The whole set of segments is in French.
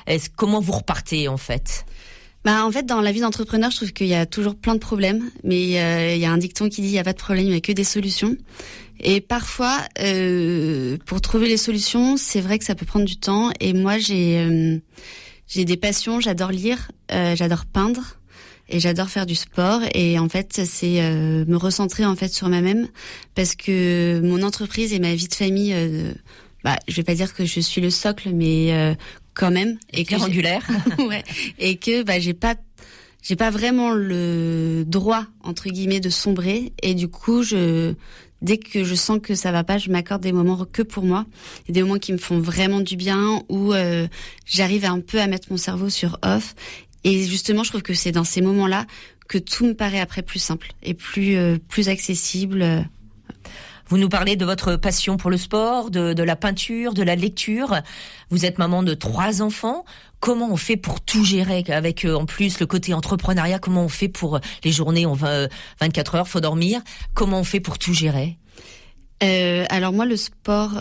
Comment vous repartez en fait? En fait, dans la vie d'entrepreneur, je trouve qu'il y a toujours plein de problèmes, mais il y a un dicton qui dit il n'y a pas de problème, il n'y a que des solutions. Et parfois, pour trouver les solutions, c'est vrai que ça peut prendre du temps. Et moi, j'ai des passions, j'adore lire, j'adore peindre et j'adore faire du sport. Et en fait, c'est me recentrer en fait sur moi-même, parce que mon entreprise et ma vie de famille, je vais pas dire que je suis le socle, mais quand même, et pierre angulaire. Ouais, et que j'ai pas vraiment le droit entre guillemets de sombrer, et du coup dès que je sens que ça va pas, je m'accorde des moments que pour moi, et des moments qui me font vraiment du bien, où j'arrive un peu à mettre mon cerveau sur off. Et justement, je trouve que c'est dans ces moments-là que tout me paraît après plus simple et plus accessible. Vous nous parlez de votre passion pour le sport, de la peinture, de la lecture. Vous êtes maman de 3 enfants. Comment on fait pour tout gérer avec en plus le côté entrepreneuriat? Comment on fait pour les journées, 24 heures, faut dormir. Comment on fait pour tout gérer? Alors moi, le sport,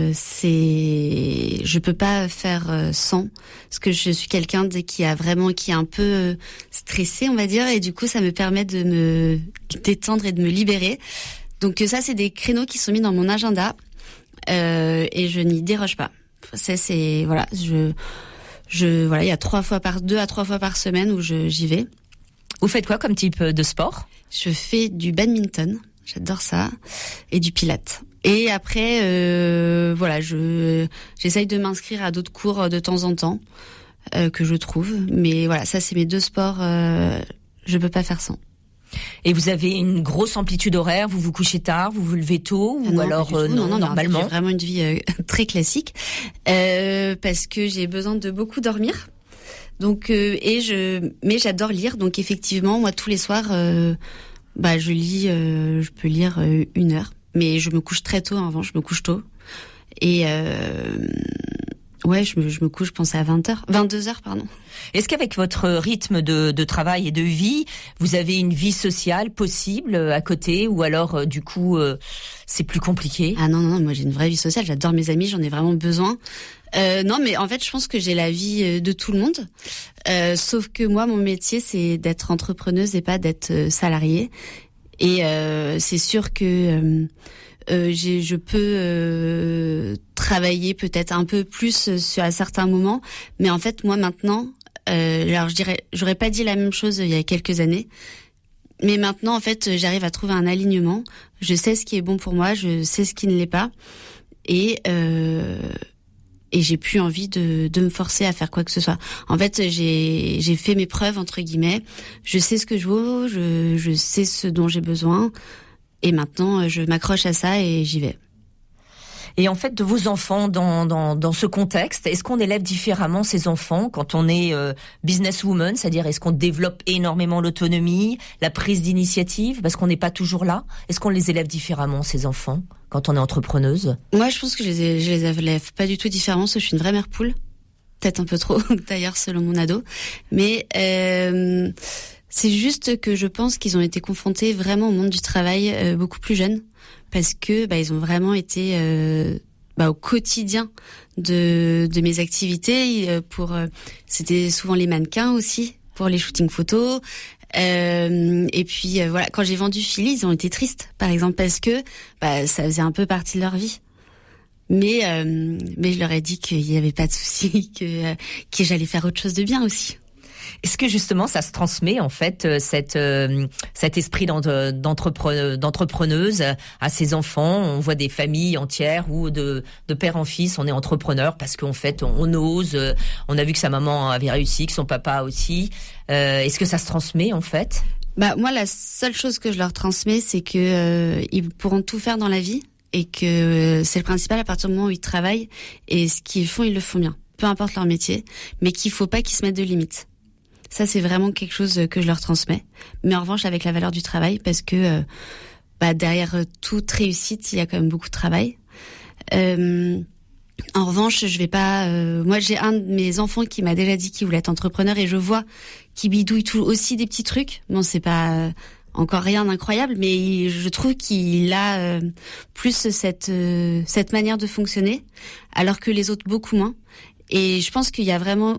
je peux pas faire sans, parce que je suis quelqu'un qui est un peu stressé, on va dire, et du coup ça me permet de me détendre et de me libérer. Donc ça, c'est des créneaux qui sont mis dans mon agenda, et je n'y déroge pas. Ça, c'est voilà, il y a 2 à 3 fois par semaine où j'y vais. Vous faites quoi comme type de sport? Je fais du badminton, j'adore ça, et du pilates. Et après, j'essaye de m'inscrire à d'autres cours de temps en temps que je trouve. Mais voilà, ça c'est mes 2 sports. Je peux pas faire sans. Et vous avez une grosse amplitude horaire, vous vous couchez tard, vous vous levez tôt, ou non, alors non, normalement? J'ai vraiment une vie très classique, parce que j'ai besoin de beaucoup dormir. Donc mais j'adore lire, donc effectivement, moi tous les soirs, je lis, je peux lire 1 heure, mais je me couche très tôt. Avant, je me couche tôt, et je me couche, je pense à 22h, pardon. Est-ce qu'avec votre rythme de travail et de vie, vous avez une vie sociale possible à côté, ou alors du coup c'est plus compliqué? Ah non, moi j'ai une vraie vie sociale, j'adore mes amis, j'en ai vraiment besoin. Non, mais en fait, je pense que j'ai la vie de tout le monde. Sauf que moi, mon métier, c'est d'être entrepreneuse et pas d'être salariée. Et c'est sûr que je peux travailler peut-être un peu plus à certains moments, mais en fait moi maintenant, alors j'aurais pas dit la même chose il y a quelques années, mais maintenant en fait j'arrive à trouver un alignement. Je sais ce qui est bon pour moi, je sais ce qui ne l'est pas, et j'ai plus envie de me forcer à faire quoi que ce soit. En fait, j'ai fait mes preuves entre guillemets. Je sais ce que je vaux, je sais ce dont j'ai besoin. Et maintenant, je m'accroche à ça et j'y vais. Et en fait, de vos enfants dans ce contexte, est-ce qu'on élève différemment ces enfants quand on est businesswoman, c'est-à-dire est-ce qu'on développe énormément l'autonomie, la prise d'initiative, parce qu'on n'est pas toujours là? Est-ce qu'on les élève différemment, ces enfants, quand on est entrepreneuse? Moi, je pense que je les élève pas du tout différemment, parce que je suis une vraie mère poule. Peut-être un peu trop, d'ailleurs, selon mon ado. Mais c'est juste que je pense qu'ils ont été confrontés vraiment au monde du travail beaucoup plus jeunes, parce que ils ont vraiment été au quotidien de mes activités. C'était souvent les mannequins aussi pour les shootings photos. Et puis voilà, quand j'ai vendu Philly, ils ont été tristes, par exemple, parce que ça faisait un peu partie de leur vie. Mais je leur ai dit qu'il n'y avait pas de souci, que j'allais faire autre chose de bien aussi. Est-ce que justement ça se transmet en fait cet esprit d'entrepreneuse à ses enfants? On voit des familles entières où de père en fils on est entrepreneur parce qu'en fait on ose. On a vu que sa maman avait réussi, que son papa aussi. Est-ce que ça se transmet en fait? Moi la seule chose que je leur transmets, c'est que ils pourront tout faire dans la vie et que c'est le principal à partir du moment où ils travaillent, et ce qu'ils font ils le font bien, peu importe leur métier, mais qu'il faut pas qu'ils se mettent de limites. Ça, c'est vraiment quelque chose que je leur transmets. Mais en revanche, avec la valeur du travail, parce que derrière toute réussite, il y a quand même beaucoup de travail. En revanche, je vais pas. Moi, j'ai un de mes enfants qui m'a déjà dit qu'il voulait être entrepreneur, et je vois qu'il bidouille tout aussi des petits trucs. Bon, c'est pas encore rien d'incroyable, mais je trouve qu'il a plus cette manière de fonctionner, alors que les autres beaucoup moins. Et je pense qu'il y a vraiment